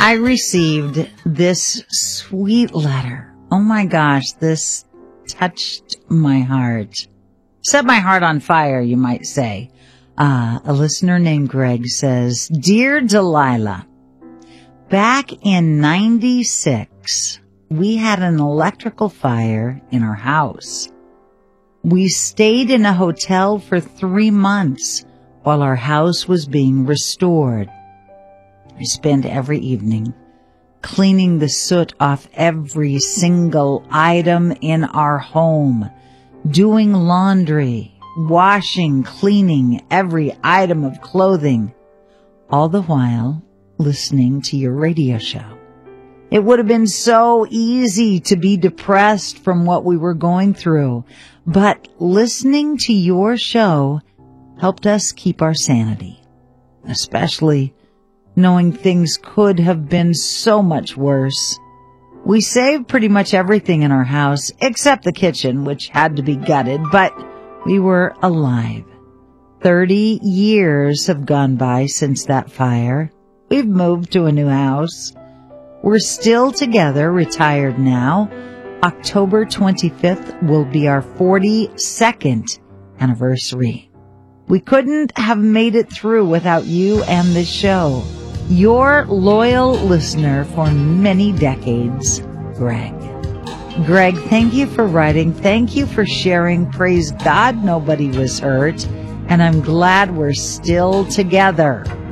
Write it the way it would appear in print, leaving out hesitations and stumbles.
I received this sweet letter. Oh my gosh, this touched my heart. Set my heart on fire, you might say. A listener named Greg says, Dear Delilah, back in 96, we had an electrical fire in our house. We stayed in a hotel for 3 months while our house was being restored. I spent every evening cleaning the soot off every single item in our home, doing laundry, washing, cleaning every item of clothing, all the while listening to your radio show. It would have been so easy to be depressed from what we were going through, but listening to your show helped us keep our sanity, especially knowing things could have been so much worse. We saved pretty much everything in our house except the kitchen, which had to be gutted, but we were alive. 30 years have gone by since that fire. We've moved to a new house. We're still together, retired now. October 25th will be our 42nd anniversary. We couldn't have made it through without you and this show. Your loyal listener for many decades, Greg. Greg, thank you for writing. Thank you for sharing. Praise God nobody was hurt. And I'm glad we're still together.